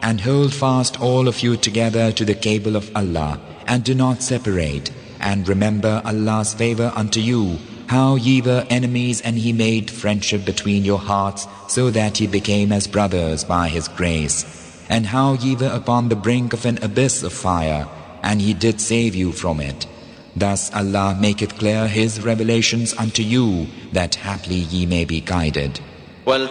And hold fast all of you together to the cable of Allah, and do not separate. And remember Allah's favor unto you, how ye were enemies and He made friendship between your hearts, so that ye became as brothers by His grace. And how ye were upon the brink of an abyss of fire, and He did save you from it. Thus Allah maketh clear His revelations unto you, that haply ye may be guided.